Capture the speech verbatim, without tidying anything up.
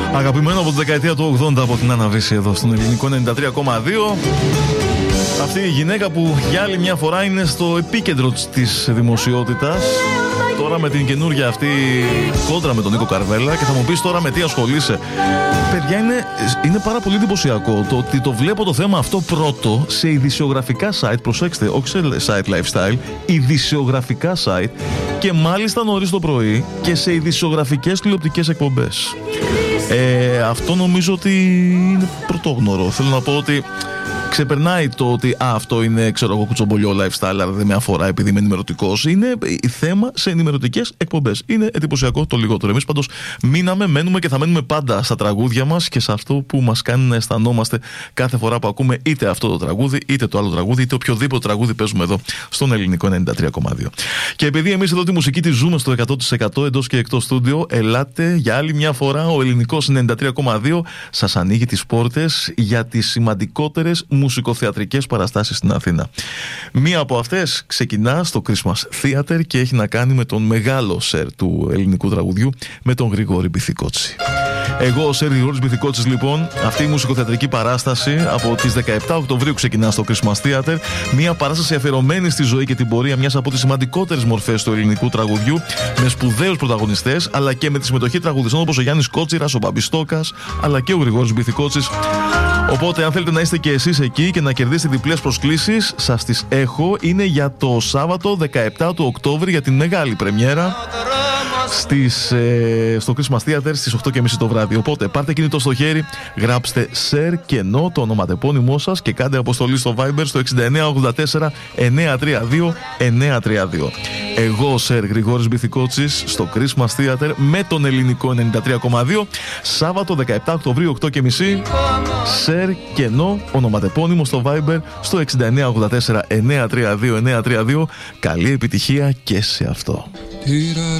Αγαπημένο από τη δεκαετία του ογδόντα από την Αναβίση εδώ στον Ελληνικό ενενήντα τρία κόμμα δύο. Αυτή η γυναίκα που για άλλη μια φορά είναι στο επίκεντρο της δημοσιότητας. Τώρα με την καινούργια αυτή κόντρα με τον Νίκο Καρβέλα. Και θα μου πεις τώρα με τι ασχολείσαι. Παιδιά, είναι, είναι πάρα πολύ εντυπωσιακό το ότι το βλέπω το θέμα αυτό πρώτο σε ειδησιογραφικά site. Προσέξτε, όχι σε site lifestyle, ειδησιογραφικά site. Και μάλιστα νωρίς το πρωί και σε ειδησιογραφικές τηλεοπτικές εκπομπές. Ε, αυτό νομίζω ότι είναι πρωτόγνωρο. Θέλω να πω ότι ξεπερνάει το ότι α, αυτό είναι, ξέρω εγώ, κουτσομπολιό lifestyle, αλλά δεν με αφορά επειδή είμαι ενημερωτικός. Είναι θέμα σε ενημερωτικές εκπομπές. Είναι εντυπωσιακό το λιγότερο. Εμείς πάντως μείναμε, μένουμε και θα μένουμε πάντα στα τραγούδια μας και σε αυτό που μας κάνει να αισθανόμαστε κάθε φορά που ακούμε είτε αυτό το τραγούδι, είτε το άλλο τραγούδι, είτε οποιοδήποτε τραγούδι παίζουμε εδώ στον Ελληνικό ενενήντα τρία κόμμα δύο. Και επειδή εμείς εδώ τη μουσική τη ζούμε στο εκατό τοις εκατό εντός και εκτός στούντιο, ελάτε για άλλη μια φορά. Ο Ελληνικός ενενήντα τρία κόμμα δύο σας ανοίγει τις πόρτες για τις σημαντικότερες μουσικοθεατρικές παραστάσεις στην Αθήνα. Μία από αυτές ξεκινά στο Christmas Theater και έχει να κάνει με τον μεγάλο σερ του ελληνικού τραγουδιού, με τον Γρηγόρη Μπιθικότση. Εγώ, ο Σερ Γρηγόρης Μπιθικότσης, λοιπόν, αυτή η μουσικοθεατρική παράσταση από τις δεκαεπτά Οκτωβρίου ξεκινά στο Christmas Theater. Μία παράσταση αφιερωμένη στη ζωή και την πορεία μιας από τις σημαντικότερες μορφές του ελληνικού τραγουδιού, με σπουδαίους πρωταγωνιστές, αλλά και με τη συμμετοχή τραγουδιστών όπως ο Γιάννης Κότσιρας, ο Μπαμπιστόκας, αλλά και ο Γρηγόρης Μπιθικότσης. Οπότε, αν θέλετε να είστε και εσείς εκεί και να κερδίσετε διπλές προσκλήσεις, σας τις έχω. Είναι για το Σάββατο δεκαεπτά του Οκτώβρη για την μεγάλη πρεμιέρα στις, ε, στο Christmas Theater στις οκτώ και μισή το βράδυ. Οπότε, πάρτε κινητό στο χέρι, γράψτε Σερ κενό το ονοματεπώνυμό σας και κάντε αποστολή στο Viber στο εξήντα εννέα ογδόντα τέσσερα εννιακόσια τριάντα δύο εννιακόσια τριάντα δύο. Εγώ, Σερ Γρηγόρης Μπιθικότσης, στο Christmas Theater με τον Ελληνικό ενενήντα τρία κόμμα δύο, Σάββατο δεκαεπτά Οκτωβρίου οκτώ και μισή. Σερ κενό ονοματεπώνυμο στο Viber στο εξήντα εννέα ογδόντα τέσσερα εννιακόσια τριάντα δύο εννιακόσια τριάντα δύο. Καλή επιτυχία και σε αυτό.